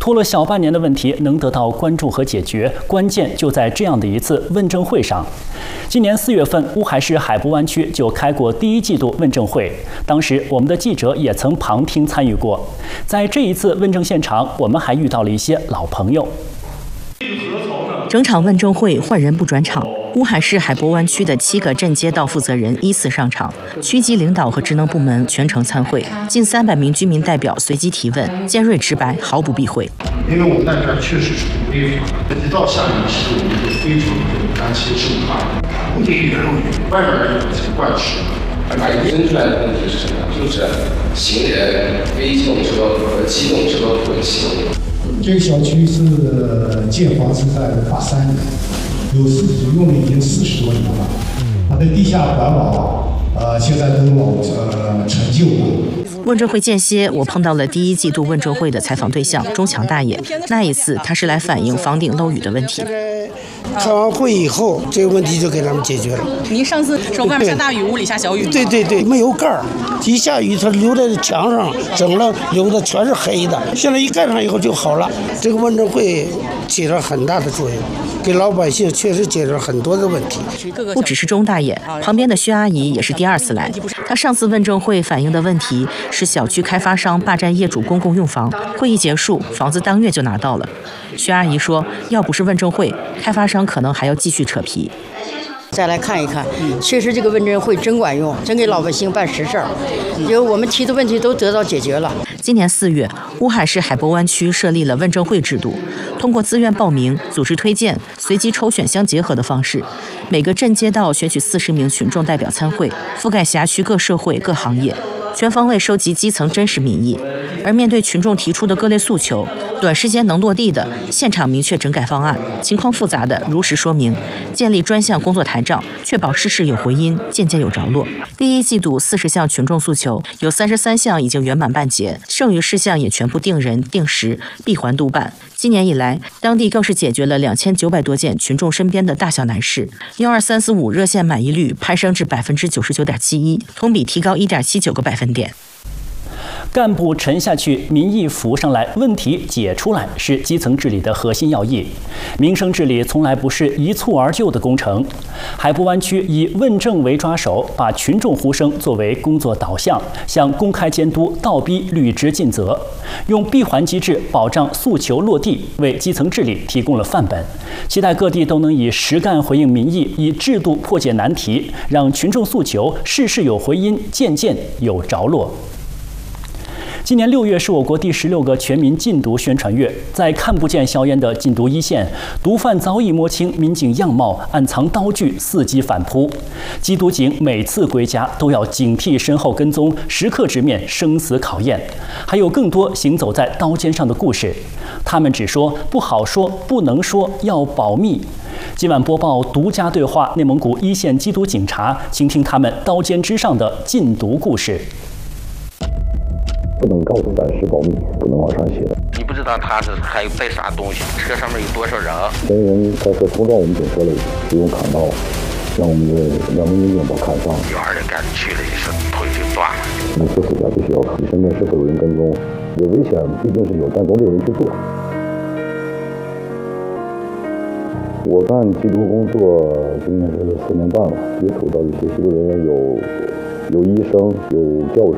拖了小半年的问题能得到关注和解决，关键就在这样的一次问政会上。今年4月份，乌海市海波湾区就开过第1季度问政会，当时我们的记者也曾旁听参与过。在这一次问政现场，我们还遇到了一些老朋友。 整场问政会换人不转场，乌海市海波湾区的7个镇街道负责人依次上场，区级领导和职能部门全程参会，近300名居民代表随机提问，尖锐直白，毫不避讳。 因为我们在这儿确实是不违法，一到下雨时，我们就非常的担心生怕不仅雨漏雨，外边人也是灌湿。 分出来的问题是什么？就是行人、非机动车和机动车混行。 这个小区是建房是在83年，有使用了已经40多年了。它的地下管网现在都陈旧了。 问政会间歇，我碰到了第1季度问政会的采访对象钟强大爷。那一次，他是来反映房顶漏雨的问题。 开完会以后，这个问题就给他们解决了。 您上次说外面下大雨，屋里下小雨。 对，没有盖儿，一下雨它留在墙上，整了留的全是黑的。现在一盖上以后就好了。这个问政会起了很大的作用，给老百姓确实解决了很多的问题。 不只是钟大爷，旁边的薛阿姨也是第2次来。她上次问政会反映的问题是小区开发商霸占业主公共用房，会议结束，房子当月就拿到了。薛阿姨说，要不是问政会，开发商可能还要继续扯皮。 再来看一看，确实这个问政会真管用，真给老百姓办实事儿，有我们提的问题都得到解决了。 今年4月，乌海市海波湾区设立了问政会制度，通过自愿报名、组织推荐、随机抽选相结合的方式，每个镇街道选取40名群众代表参会，覆盖辖区各社会各行业，全方位收集基层真实民意。而面对群众提出的各类诉求，短时间能落地的，现场明确整改方案；情况复杂的，如实说明，建立专项工作台账，确保事事有回音，件件有着落。第1季度40项群众诉求，有33项已经圆满办结，剩余事项也全部定人定时，闭环督办。今年以来，当地更是解决了2900多件群众身边的大小难事，12345热线满意率攀升至99.71%，同比提高1.79个百分点。 干部沉下去，民意浮上来，问题解出来，是基层治理的核心要义。民生治理从来不是一蹴而就的工程。海波湾区以问政为抓手，把群众呼声作为工作导向，向公开监督倒逼履职尽责，用闭环机制保障诉求落地，为基层治理提供了范本。期待各地都能以实干回应民意，以制度破解难题，让群众诉求事事有回音，件件有着落。今年6月是我国第16个全民禁毒宣传月，在看不见硝烟的禁毒一线，毒贩早已摸清民警样貌，暗藏刀具，伺机反扑。缉毒警每次归家都要警惕身后跟踪，时刻直面生死考验。还有更多行走在刀尖上的故事，他们只说不好说，不能说，要保密。今晚播报独家对话内蒙古一线缉毒警察，倾听他们刀尖之上的禁毒故事。 不能告诉暂时保密，不能往上写的。 你不知道他是还有带啥东西，车上面有多少人。 嫌疑人开车冲撞我们警车了，使用砍刀，让我们的2名民警都砍伤。 有2人赶去了，一声腿就断了。 每次回家必须要看身边是否有人跟踪，有危险毕竟是有，但总得有人去做。我干缉毒工作今年是4年半了，接触到一些吸毒人员有医生，有教